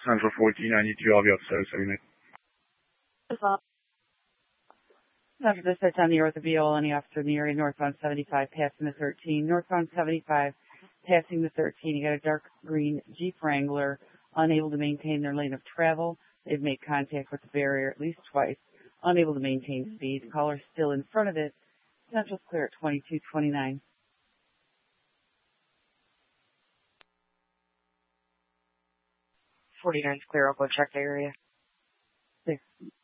Central 1492, I'll be upstairs every night. After this, that's on the north of Viola, any officer in the area, northbound 75, passing the 13. Northbound 75, passing the 13. You got a dark green Jeep Wrangler, unable to maintain their lane of travel. They've made contact with the barrier at least twice, unable to maintain speed. Caller still in front of it. Central's clear at 2229. 49's clear. I'll go check the area. 6.